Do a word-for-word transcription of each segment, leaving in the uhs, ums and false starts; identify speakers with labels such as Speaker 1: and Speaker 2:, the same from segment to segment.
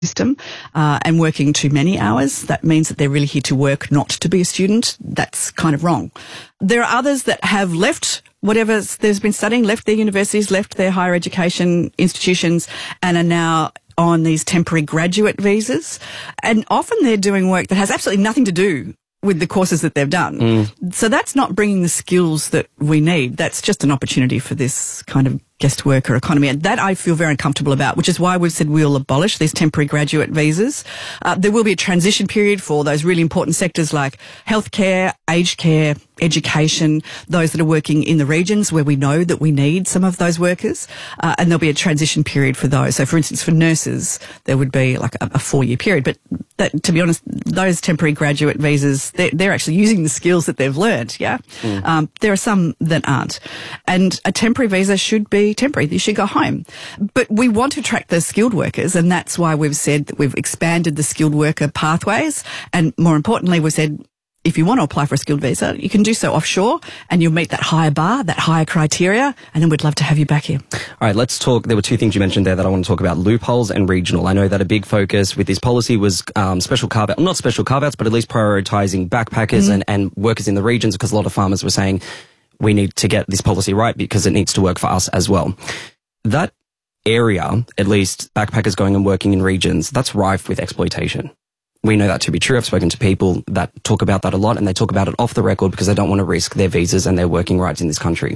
Speaker 1: system uh, and working too many hours. That means that they're really here to work, not to be a student. That's kind of wrong. There are others that have left whatever there's been studying, left their universities, left their higher education institutions, and are now on these temporary graduate visas. And often they're doing work that has absolutely nothing to do with the courses that they've done. Mm. So that's not bringing the skills that we need. That's just an opportunity for this kind of guest worker economy. And that I feel very uncomfortable about, which is why we've said we'll abolish these temporary graduate visas. Uh, there will be a transition period for those really important sectors like healthcare, aged care, education, those that are working in the regions where we know that we need some of those workers. Uh, and there'll be a transition period for those. So, for instance, for nurses, there would be like a, a four-year period. But that, to be honest, those temporary graduate visas, they're, they're actually using the skills that they've learned, yeah? Mm. Um, there are some that aren't. And a temporary visa should be temporary. You should go home. But we want to attract those skilled workers, and that's why we've said that we've expanded the skilled worker pathways. And more importantly, we've said if you want to apply for a skilled visa, you can do so offshore and you'll meet that higher bar, that higher criteria, and then we'd love to have you back here.
Speaker 2: All right, let's talk. There were two things you mentioned there that I want to talk about, loopholes and regional. I know that a big focus with this policy was um, special carve-out, not special carve-outs, but at least prioritising backpackers mm. and, and workers in the regions, because a lot of farmers were saying we need to get this policy right because it needs to work for us as well. That area, at least backpackers going and working in regions, that's rife with exploitation. We know that to be true. I've spoken to people that talk about that a lot, and they talk about it off the record because they don't want to risk their visas and their working rights in this country.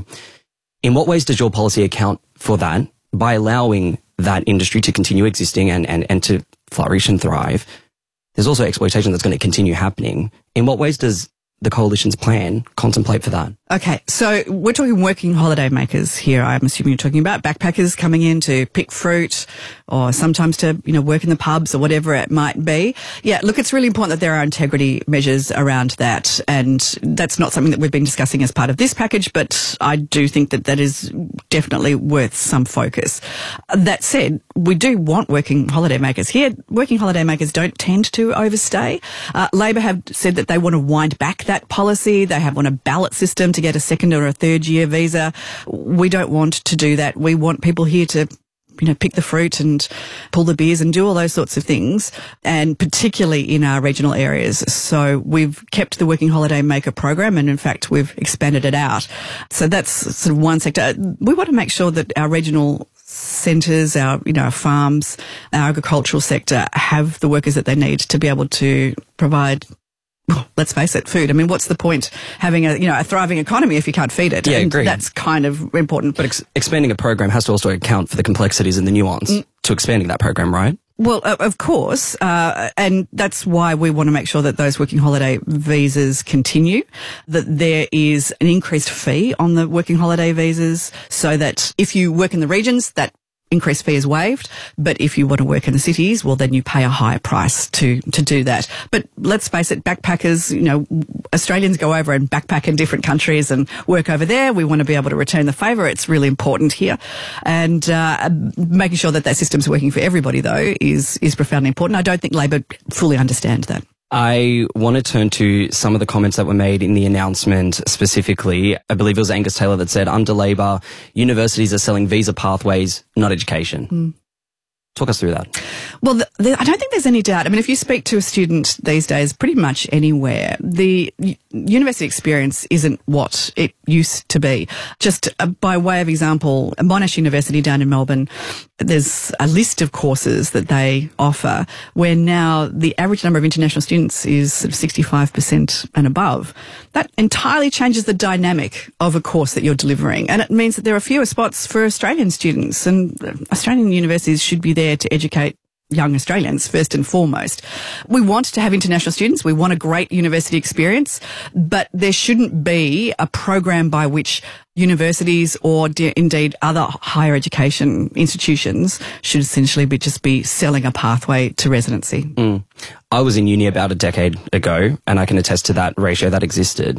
Speaker 2: In what ways does your policy account for that by allowing that industry to continue existing and, and, and to flourish and thrive? There's also exploitation that's going to continue happening. In what ways does the Coalition's plan contemplate for that?
Speaker 1: Okay, so we're talking working holiday makers here. I'm assuming you're talking about backpackers coming in to pick fruit or sometimes to, you know, work in the pubs or whatever it might be. Yeah, look, it's really important that there are integrity measures around that, and that's not something that we've been discussing as part of this package, but I do think that that is definitely worth some focus. That said, we do want working holiday makers here. Working holiday makers don't tend to overstay. Uh, Labor have said that they want to wind back that policy. They have on a ballot system to get a second or a third year visa. We don't want to do that. We want people here to, you know, pick the fruit and pull the beers and do all those sorts of things, and particularly in our regional areas. So we've kept the Working Holiday Maker program, and in fact we've expanded it out. So that's sort of one sector. We want to make sure that our regional centres, our, you know, our farms, our agricultural sector have the workers that they need to be able to provide, well, let's face it, food. I mean, what's the point having a, you know, a thriving economy if you can't feed it?
Speaker 2: Yeah,
Speaker 1: and
Speaker 2: agreed.
Speaker 1: That's kind of important.
Speaker 2: But ex- expanding a program has to also account for the complexities and the nuance mm. to expanding that program, right?
Speaker 1: Well, of course, uh, and that's why we want to make sure that those working holiday visas continue, that there is an increased fee on the working holiday visas, so that if you work in the regions, that increased fee is waived, but if you want to work in the cities, well, then you pay a higher price to to do that. But let's face it, backpackers, you know, Australians go over and backpack in different countries and work over there. We want to be able to return the favour. It's really important here. And uh, making sure that that system's working for everybody, though, is, is profoundly important. I don't think Labor fully understand that.
Speaker 2: I want to turn to some of the comments that were made in the announcement specifically. I believe it was Angus Taylor that said, under Labor, universities are selling visa pathways, not education. Mm. Talk us through that.
Speaker 1: Well, the, the, I don't think there's any doubt. I mean, if you speak to a student these days, pretty much anywhere, the u- university experience isn't what it used to be. Just uh, by way of example, Monash University down in Melbourne, there's a list of courses that they offer where now the average number of international students is sort of sixty-five percent and above. That entirely changes the dynamic of a course that you're delivering. And it means that there are fewer spots for Australian students, and Australian universities should be there to educate young Australians first and foremost. We want to have international students. We want a great university experience, but there shouldn't be a program by which universities or de- indeed other higher education institutions should essentially be just be selling a pathway to residency.
Speaker 2: Mm. I was in uni about a decade ago, and I can attest to that ratio that existed.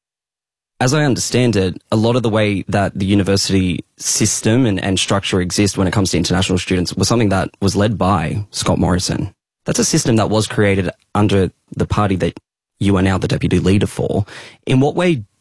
Speaker 2: As I understand it, a lot of the way that the university system and, and structure exists when it comes to international students was something that was led by Scott Morrison. That's a system that was created under the party that you are now the deputy leader for. In what way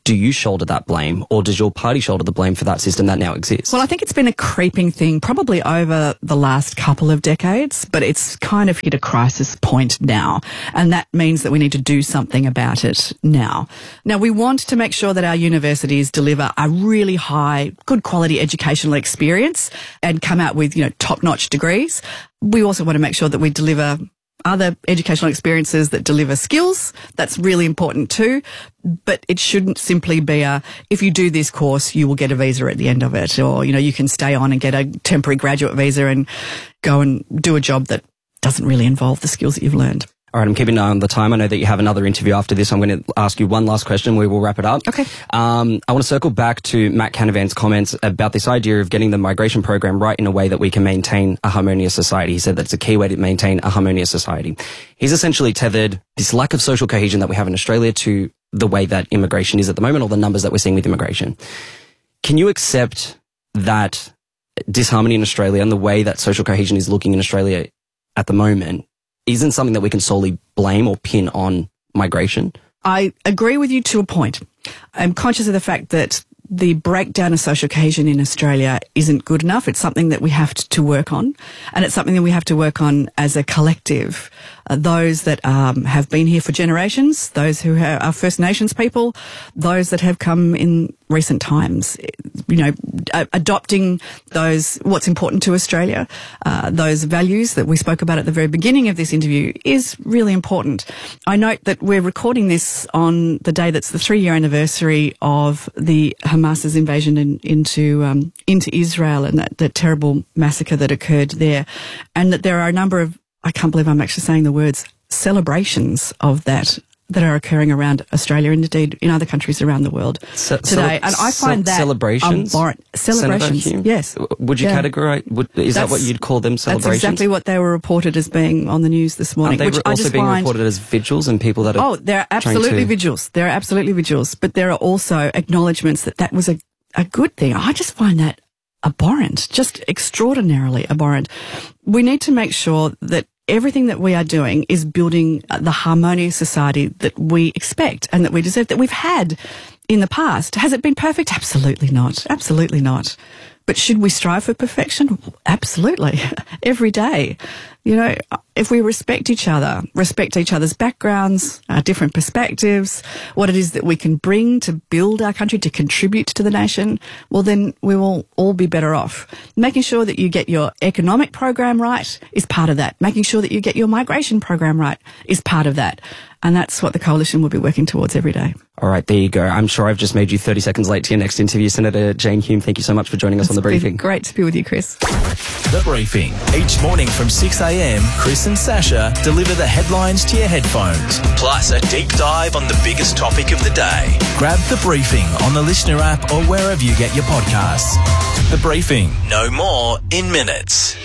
Speaker 2: do you shoulder that blame, or does your party shoulder the blame for that system that now exists?
Speaker 1: Well, I think it's been a creeping thing probably over the last couple of decades, but it's kind of hit a crisis point now. And that means that we need to do something about it now. Now, we want to make sure that our universities deliver a really high, good quality educational experience and come out with, you know, top-notch degrees. We also want to make sure that we deliver other educational experiences that deliver skills. That's really important too. But it shouldn't simply be a, if you do this course, you will get a visa at the end of it. Or, you know, you can stay on and get a temporary graduate visa and go and do a job that doesn't really involve the skills that you've learned.
Speaker 2: All right, I'm keeping an eye on the time. I know that you have another interview after this. I'm going to ask you one last question. We will wrap it up.
Speaker 1: Okay.
Speaker 2: Um, I want to circle back to Matt Canavan's comments about this idea of getting the migration program right in a way that we can maintain a harmonious society. He said that's a key way to maintain a harmonious society. He's essentially tethered this lack of social cohesion that we have in Australia to the way that immigration is at the moment, or the numbers that we're seeing with immigration. Can you accept that disharmony in Australia and the way that social cohesion is looking in Australia at the moment isn't something that we can solely blame or pin on migration?
Speaker 1: I agree with you to a point. I'm conscious of the fact that the breakdown of social cohesion in Australia isn't good enough. It's something that we have to work on, and it's something that we have to work on as a collective. Uh, those that um, have been here for generations, those who are First Nations people, those that have come in recent times, you know, uh, adopting those, what's important to Australia, uh, those values that we spoke about at the very beginning of this interview is really important. I note that we're recording this on the day that's the three-year anniversary of the Hamas's invasion in, into um, into Israel and that, that terrible massacre that occurred there, and that there are a number of, I can't believe I'm actually saying the words, celebrations of that that are occurring around Australia and indeed in other countries around the world
Speaker 2: Ce-
Speaker 1: today.
Speaker 2: cele-
Speaker 1: and I find
Speaker 2: ce-
Speaker 1: that
Speaker 2: celebrations.
Speaker 1: Um, celebrations, yes.
Speaker 2: Would you
Speaker 1: Yeah.
Speaker 2: categorize? Would, is
Speaker 1: That's-
Speaker 2: that what you'd call them? Celebrations?
Speaker 1: That's exactly what they were reported as being on the news this morning.
Speaker 2: Aren't they
Speaker 1: which
Speaker 2: re-
Speaker 1: I
Speaker 2: also
Speaker 1: just
Speaker 2: being
Speaker 1: find,
Speaker 2: reported as vigils and people that are?
Speaker 1: Oh, there are
Speaker 2: trying
Speaker 1: absolutely
Speaker 2: to-
Speaker 1: vigils. There are absolutely vigils, but there are also acknowledgements that that was a a good thing. I just find that abhorrent, just extraordinarily abhorrent. We need to make sure that everything that we are doing is building the harmonious society that we expect and that we deserve, that we've had in the past. Has it been perfect? Absolutely not. Absolutely not. But should we strive for perfection? Absolutely. Every day. You know, if we respect each other, respect each other's backgrounds, our different perspectives, what it is that we can bring to build our country, to contribute to the nation, well, then we will all be better off. Making sure that you get your economic program right is part of that. Making sure that you get your migration program right is part of that. And that's what the Coalition will be working towards every day.
Speaker 2: All right, there you go. I'm sure I've just made you thirty seconds late to your next interview. Senator Jane Hume, thank you so much for joining us
Speaker 1: It's
Speaker 2: on The Briefing.
Speaker 1: been great to be with you, Chris.
Speaker 3: The Briefing. Each morning from six a.m, Chris and Sasha deliver the headlines to your headphones, plus a deep dive on the biggest topic of the day. Grab The Briefing on the Listener app or wherever you get your podcasts. The Briefing. No more in minutes.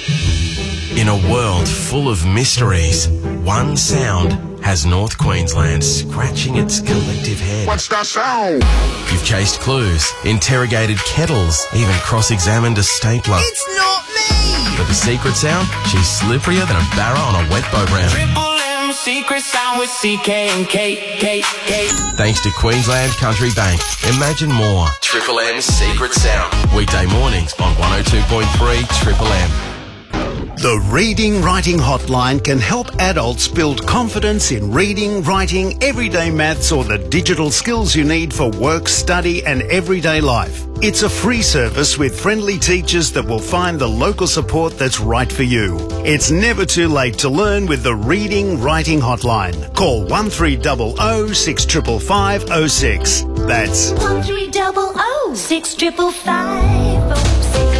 Speaker 4: In a world full of mysteries, one sound has North Queensland scratching its collective head.
Speaker 5: What's that sound?
Speaker 4: You've chased clues, interrogated kettles, even cross-examined a stapler.
Speaker 5: It's not me!
Speaker 4: But the secret sound? She's slipperier than a barra on a wet boat round.
Speaker 6: Triple M secret sound with C K and K, K, K.
Speaker 4: Thanks to Queensland Country Bank. Imagine more. Triple M's Secret Sound. Weekday mornings on one oh two point three Triple M.
Speaker 7: The Reading Writing Hotline can help adults build confidence in reading, writing, everyday maths, or the digital skills you need for work, study, and everyday life. It's a free service with friendly teachers that will find the local support that's right for you. It's never too late to learn with the Reading Writing Hotline. Call one three zero zero six five five five zero six. That's
Speaker 8: one three zero zero six five five five oh six.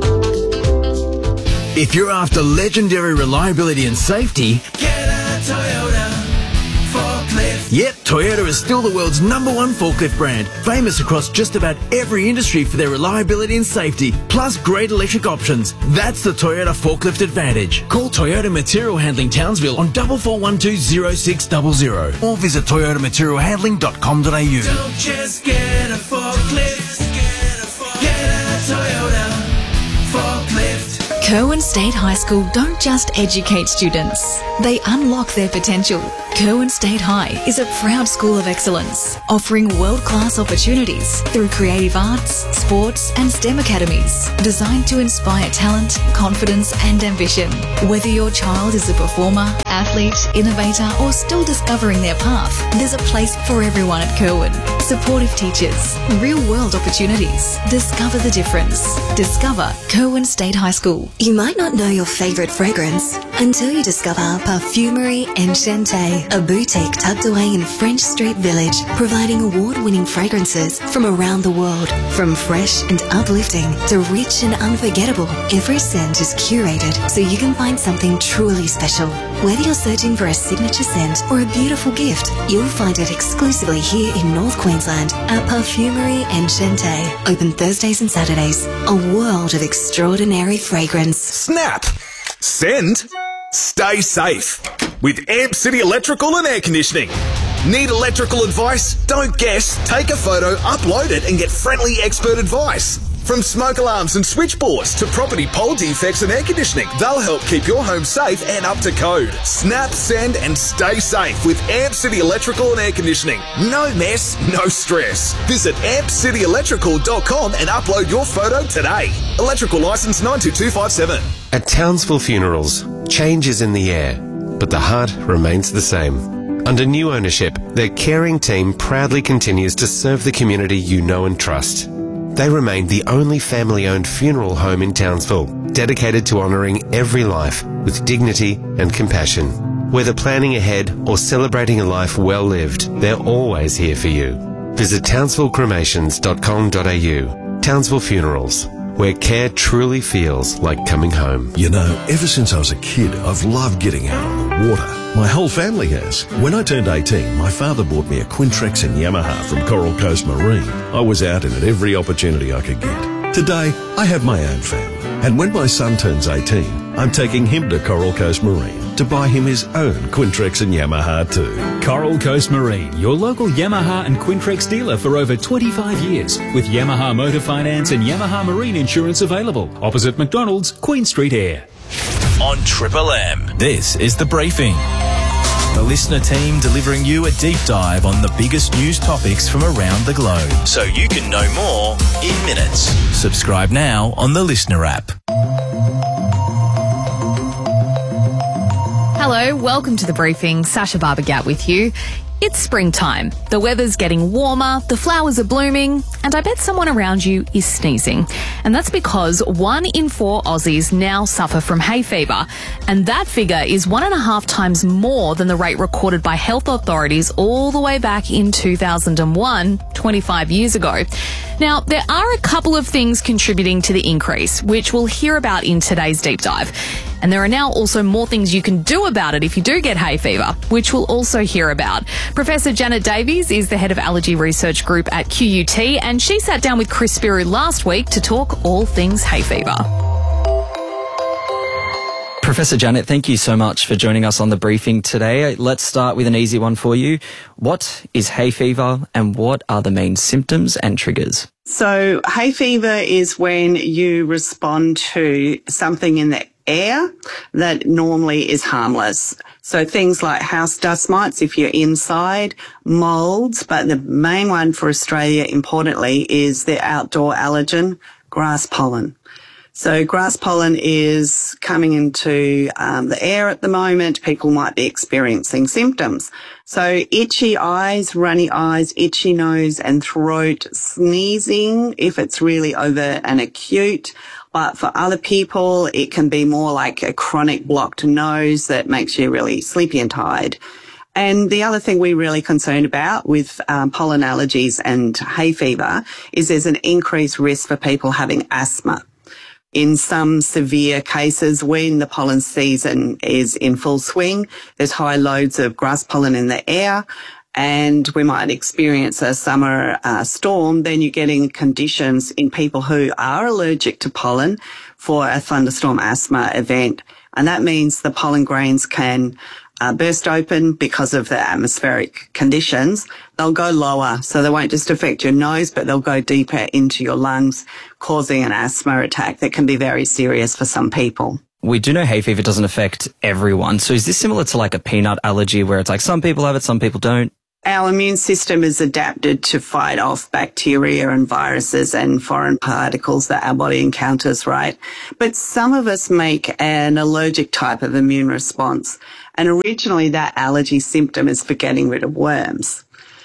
Speaker 9: If you're after legendary reliability and safety,
Speaker 6: Get a Toyota forklift.
Speaker 9: yep, Toyota is still the world's number one forklift brand, famous across just about every industry for their reliability and safety, plus great electric options. That's the Toyota Forklift Advantage. Call Toyota Material Handling Townsville on four four one two zero six zero zero or visit toyota material handling dot com dot a u.
Speaker 6: Don't just get a forklift. Get a, forklift. Get a Toyota forklift.
Speaker 10: Curwen State High School don't just educate students, they unlock their potential. Curwen State High is a proud school of excellence, offering world-class opportunities through creative arts, sports and STEM academies, designed to inspire talent, confidence and ambition. Whether your child is a performer, athlete, innovator or still discovering their path, there's a place for everyone at Curwen. Supportive teachers, real-world opportunities. Discover the difference. Discover Curwen State High School.
Speaker 11: You might not know your favourite fragrance until you discover Parfumerie Enchanté, a boutique tucked away in French Street Village, providing award-winning fragrances from around the world. From fresh and uplifting to rich and unforgettable, every scent is curated so you can find something truly special. Whether you're searching for a signature scent or a beautiful gift, you'll find it exclusively here in North Queensland at Parfumerie Enchanté. Open Thursdays and Saturdays. A world of extraordinary fragrance.
Speaker 12: Snap! Send! Stay safe with Amp City Electrical and Air Conditioning. Need electrical advice? Don't guess. Take a photo, upload it and get friendly expert advice. From smoke alarms and switchboards to property pole defects and air conditioning, they'll help keep your home safe and up to code. Snap, send and stay safe with Amp City Electrical and Air Conditioning. No mess, no stress. Visit amp city electrical dot com and upload your photo today. Electrical licence nine two two five seven.
Speaker 4: At Townsville Funerals, change is in the air, but the heart remains the same. Under new ownership, their caring team proudly continues to serve the community you know and trust. They remain the only family-owned funeral home in Townsville, dedicated to honouring every life with dignity and compassion. Whether planning ahead or celebrating a life well lived, they're always here for you. Visit townsville cremations dot com dot a u. Townsville Funerals, where care truly feels like coming home.
Speaker 13: You know, ever since I was a kid, I've loved getting out on the water. My whole family has. When I turned eighteen, my father bought me a Quintrex and Yamaha from Coral Coast Marine. I was out in it every opportunity I could get. Today, I have my own family. And when my son turns eighteen, I'm taking him to Coral Coast Marine to buy him his own Quintrex and Yamaha too.
Speaker 14: Coral Coast Marine, your local Yamaha and Quintrex dealer for over twenty-five years, with Yamaha Motor Finance and Yamaha Marine Insurance available. Opposite McDonald's, Queen Street Air.
Speaker 3: On Triple M, this is The Briefing. The listener team delivering you a deep dive on the biggest news topics from around the globe, so you can know more in minutes. Subscribe now on the Listener app.
Speaker 15: Hello, welcome to The Briefing. Sasha Barbagat with you. It's springtime. The weather's getting warmer, the flowers are blooming, and I bet someone around you is sneezing. And that's because one in four Aussies now suffer from hay fever. And that figure is one and a half times more than the rate recorded by health authorities all the way back in two thousand one, twenty-five years ago. Now, there are a couple of things contributing to the increase, which we'll hear about in today's deep dive. And there are now also more things you can do about it if you do get hay fever, which we'll also hear about. Professor Janet Davies is the head of allergy research group at Q U T, and she sat down with Chris Spiru last week to talk all things hay fever.
Speaker 2: Professor Janet, thank you so much for joining us on The Briefing today. Let's start with an easy one for you. What is hay fever and what are the main symptoms and triggers?
Speaker 16: So hay fever is when you respond to something in the air that normally is harmless. So things like house dust mites if you're inside, molds, but the main one for Australia, importantly, is the outdoor allergen, grass pollen. So grass pollen is coming into um, the air at the moment. People might be experiencing symptoms. So itchy eyes, runny eyes, itchy nose and throat, sneezing if it's really over and acute. But for other people, it can be more like a chronic blocked nose that makes you really sleepy and tired. And the other thing we're really concerned about with um, pollen allergies and hay fever is there's an increased risk for people having asthma. In some severe cases, when the pollen season is in full swing, there's high loads of grass pollen in the air, and we might experience a summer uh, storm, then you're getting conditions in people who are allergic to pollen for a thunderstorm asthma event. And that means the pollen grains can uh, burst open because of the atmospheric conditions, they'll go lower. So they won't just affect your nose, but they'll go deeper into your lungs, causing an asthma attack that can be very serious for some people.
Speaker 2: We do know hay fever doesn't affect everyone. So is this similar to like a peanut allergy where it's like some people have it, some people don't?
Speaker 16: Our immune system is adapted to fight off bacteria and viruses and foreign particles that our body encounters, right? But some of us make an allergic type of immune response. And originally that allergy symptom is for getting rid of worms.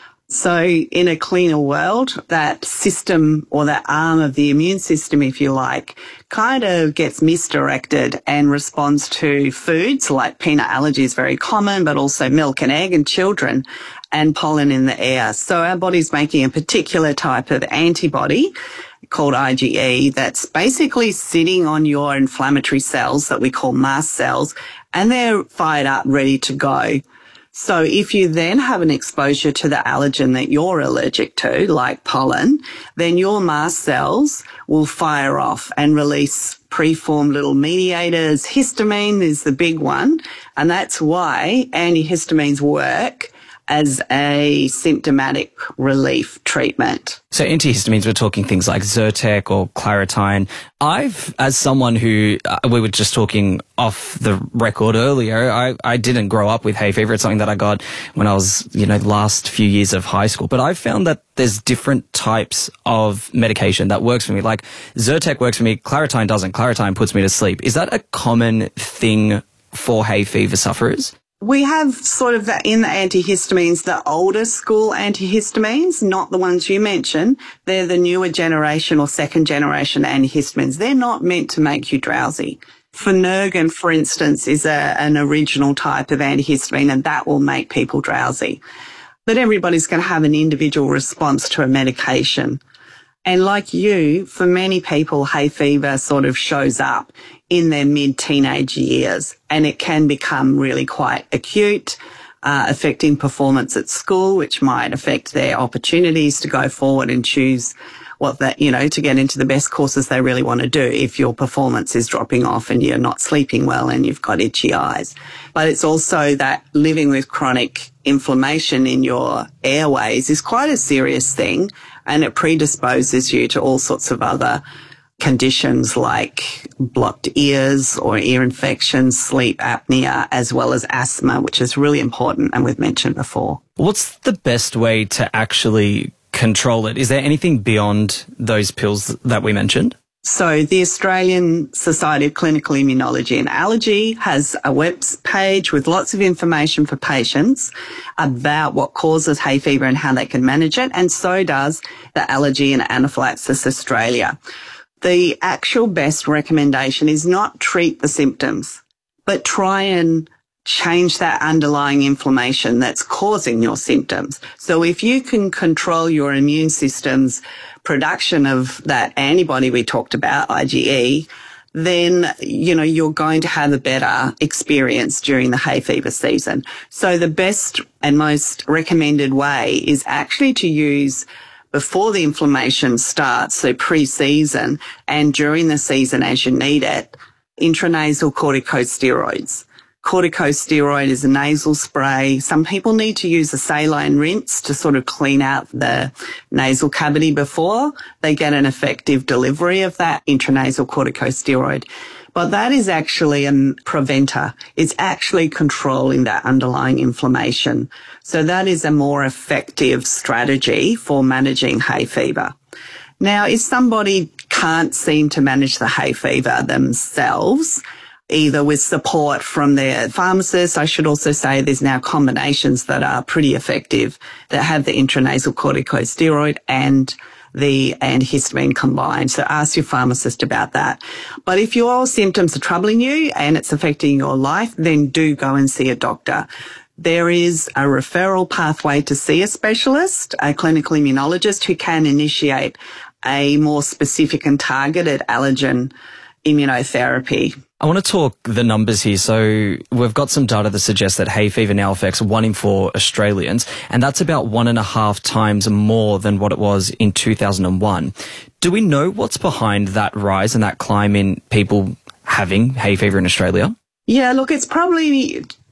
Speaker 16: So in a cleaner world, that system or that arm of the immune system, if you like, kind of gets misdirected and responds to foods like peanut allergy is very common, but also milk and egg in children and pollen in the air. So our body's making a particular type of antibody called I G E that's basically sitting on your inflammatory cells that we call mast cells, and they're fired up, ready to go. So if you then have an exposure to the allergen that you're allergic to, like pollen, then your mast cells will fire off and release preformed little mediators. Histamine is the big one, and that's why antihistamines work as a symptomatic relief treatment.
Speaker 2: So antihistamines, we're talking things like Zyrtec or Claritine. I've, as someone who, uh, we were just talking off the record earlier, I, I didn't grow up with hay fever. It's something that I got when I was, you know, the last few years of high school. But I've found that there's different types of medication that works for me. Like Zyrtec works for me, Claritine doesn't. Claritine puts me to sleep. Is that a common thing for hay fever sufferers?
Speaker 16: We have sort of the, in the antihistamines, the older school antihistamines, not the ones you mentioned. They're the newer generation or second generation antihistamines. They're not meant to make you drowsy. Phenergan, for instance, is a, an original type of antihistamine, and that will make people drowsy. But everybody's going to have an individual response to a medication. And like you, for many people, hay fever sort of shows up in their mid-teenage years, and it can become really quite acute, uh, affecting performance at school, which might affect their opportunities to go forward and choose what that, you know, to get into the best courses they really want to do if your performance is dropping off and you're not sleeping well and you've got itchy eyes. But it's also that living with chronic inflammation in your airways is quite a serious thing, and it predisposes you to all sorts of other conditions like blocked ears or ear infections, sleep apnea, as well as asthma, which is really important and we've mentioned before.
Speaker 2: What's the best way to actually control it? Is there anything beyond those pills that we mentioned?
Speaker 16: So the Australian Society of Clinical Immunology and Allergy has a web page with lots of information for patients about what causes hay fever and how they can manage it, and so does the Allergy and Anaphylaxis Australia. The actual best recommendation is not treat the symptoms, but try and change that underlying inflammation that's causing your symptoms. So if you can control your immune system's production of that antibody we talked about, I G E, then, you know, you're going to have a better experience during the hay fever season. So the best and most recommended way is actually to use before the inflammation starts, so pre-season, and during the season as you need it, intranasal corticosteroids. Corticosteroid is a nasal spray. Some people need to use a saline rinse to sort of clean out the nasal cavity before they get an effective delivery of that intranasal corticosteroid. But that is actually a preventer. It's actually controlling that underlying inflammation. So that is a more effective strategy for managing hay fever. Now, if somebody can't seem to manage the hay fever themselves, either with support from their pharmacist, I should also say there's now combinations that are pretty effective that have the intranasal corticosteroid and the antihistamine combined. So ask your pharmacist about that. But if your symptoms are troubling you and it's affecting your life, then do go and see a doctor. There is a referral pathway to see a specialist, a clinical immunologist, who can initiate a more specific and targeted allergen immunotherapy.
Speaker 2: I want to talk the numbers here. So we've got some data that suggests that hay fever now affects one in four Australians, and that's about one and a half times more than what it was in two thousand one. Do we know what's behind that rise and that climb in people having hay fever in Australia?
Speaker 16: Yeah, look, it's probably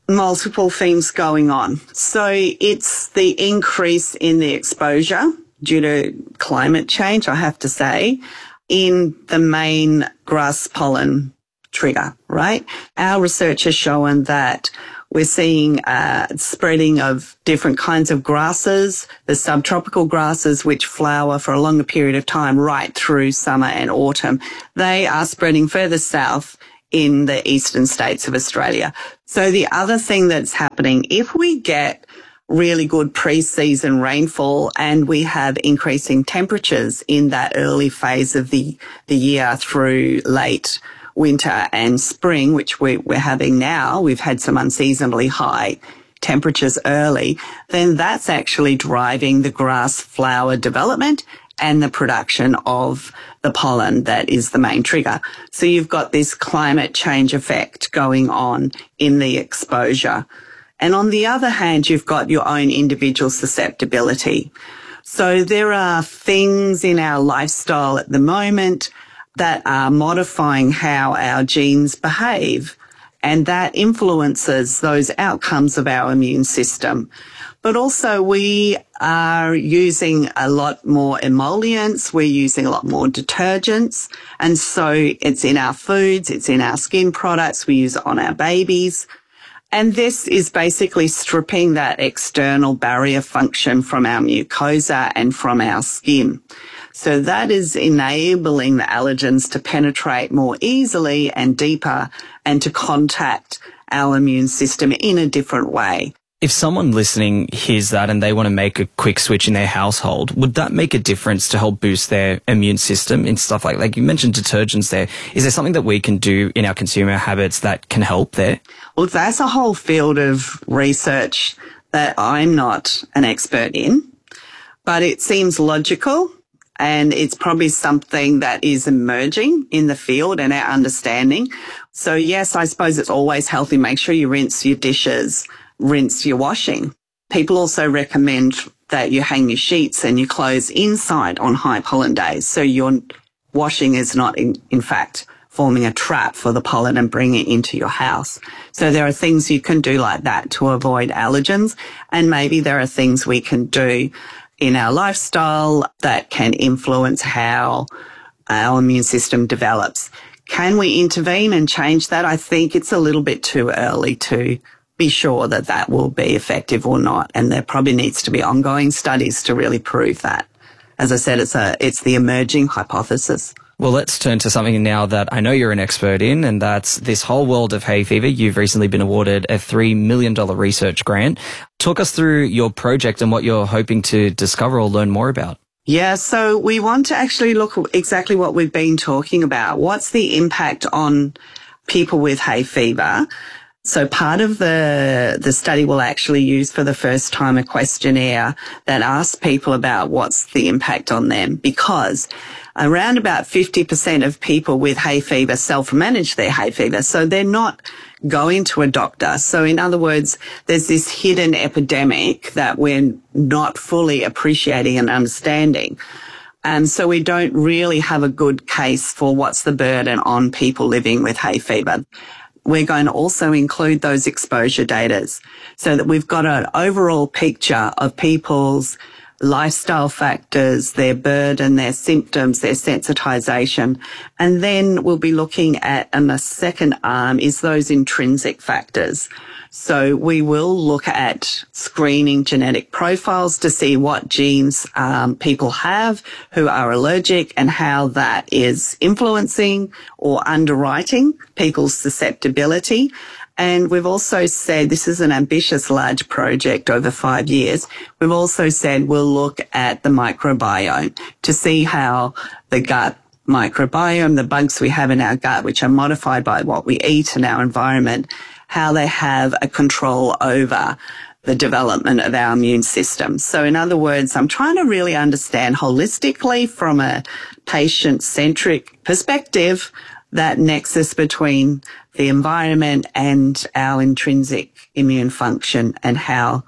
Speaker 16: multiple things going on. So it's the increase in the exposure due to climate change, I have to say, in the main grass pollen trigger, right? Our research has shown that we're seeing uh, spreading of different kinds of grasses, the subtropical grasses which flower for a longer period of time right through summer and autumn. They are spreading further south in the eastern states of Australia. So the other thing that's happening, if we get really good pre-season rainfall and we have increasing temperatures in that early phase of the, the year through late winter and spring, which we, we're having now, we've had some unseasonably high temperatures early, then that's actually driving the grass flower development and the production of the pollen that is the main trigger. So you've got this climate change effect going on in the exposure. And on the other hand, you've got your own individual susceptibility. So there are things in our lifestyle at the moment that are modifying how our genes behave, and that influences those outcomes of our immune system. But also we are using a lot more emollients, we're using a lot more detergents, and so it's in our foods, it's in our skin products, we use it on our babies. And this is basically stripping that external barrier function from our mucosa and from our skin. So that is enabling the allergens to penetrate more easily and deeper and to contact our immune system in a different way.
Speaker 2: If someone listening hears that and they want to make a quick switch in their household, would that make a difference to help boost their immune system in stuff like, like you mentioned detergents there? Is there something that we can do in our consumer habits that can help there?
Speaker 16: Well, that's a whole field of research that I'm not an expert in, but it seems logical. And it's probably something that is emerging in the field and our understanding. So yes, I suppose it's always healthy. Make sure you rinse your dishes, rinse your washing. People also recommend that you hang your sheets and your clothes inside on high pollen days. So your washing is not in, in fact forming a trap for the pollen and bringing it into your house. So there are things you can do like that to avoid allergens. And maybe there are things we can do in our lifestyle that can influence how our immune system develops. Can we intervene and change that? I think it's a little bit too early to be sure that that will be effective or not. And there probably needs to be ongoing studies to really prove that. As I said, it's a, it's the emerging hypothesis.
Speaker 2: Well, let's turn to something now that I know you're an expert in, and that's this whole world of hay fever. You've recently been awarded a three million dollars research grant. Talk us through your project and what you're hoping to discover or learn more about.
Speaker 16: Yeah, so we want to actually look at exactly what we've been talking about. What's the impact on people with hay fever? So part of the, the study will actually use for the first time a questionnaire that asks people about what's the impact on them, because around about fifty percent of people with hay fever self-manage their hay fever. So they're not going to a doctor. So in other words, there's this hidden epidemic that we're not fully appreciating and understanding. And so we don't really have a good case for what's the burden on people living with hay fever. We're going to also include those exposure datas so that we've got an overall picture of people's lifestyle factors, their burden, their symptoms, their sensitization. And then we'll be looking at, and the second arm is those intrinsic factors. So we will look at screening genetic profiles to see what genes um, people have who are allergic and how that is influencing or underwriting people's susceptibility. And we've also said, this is an ambitious large project over five years, we've also said we'll look at the microbiome to see how the gut microbiome, the bugs we have in our gut, which are modified by what we eat and our environment, how they have a control over the development of our immune system. So in other words, I'm trying to really understand holistically from a patient-centric perspective that nexus between the environment and our intrinsic immune function and how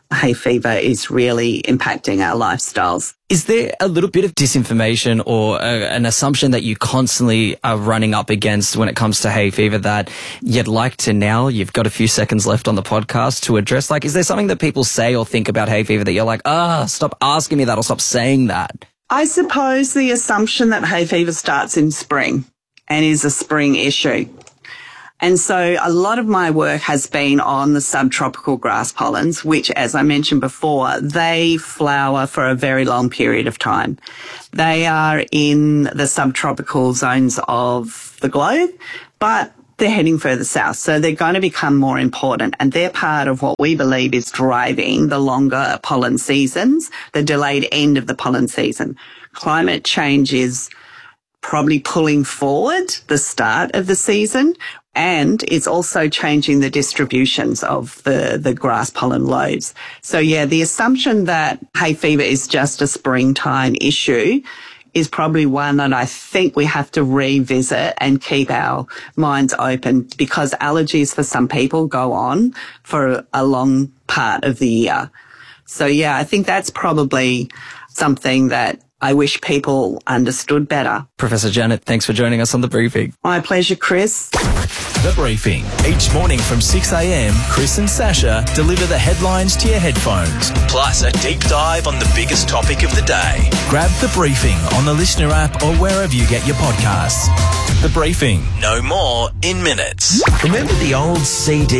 Speaker 16: hay fever is really impacting our lifestyles.
Speaker 2: Is there a little bit of disinformation or a, an assumption that you constantly are running up against when it comes to hay fever that you'd like to now, you've got a few seconds left on the podcast to address? Like, is there something that people say or think about hay fever that you're like, ah, stop asking me that or stop saying that?
Speaker 16: I suppose the assumption that hay fever starts in spring and is a spring issue. And so a lot of my work has been on the subtropical grass pollens, which, as I mentioned before, they flower for a very long period of time. They are in the subtropical zones of the globe, but they're heading further south. So they're going to become more important, and they're part of what we believe is driving the longer pollen seasons, the delayed end of the pollen season. Climate change is probably pulling forward the start of the season, and it's also changing the distributions of the, the grass pollen loads. So yeah, the assumption that hay fever is just a springtime issue is probably one that I think we have to revisit and keep our minds open, because allergies for some people go on for a long part of the year. So yeah, I think that's probably something that I wish people understood better.
Speaker 2: Professor Janet, thanks for joining us on The Briefing.
Speaker 16: My pleasure, Chris.
Speaker 3: The Briefing. Each morning from six a.m, Chris and Sasha deliver the headlines to your headphones, plus a deep dive on the biggest topic of the day. Grab The Briefing on the Listener app or wherever you get your podcasts. The Briefing. No more in minutes.
Speaker 17: Remember the old C D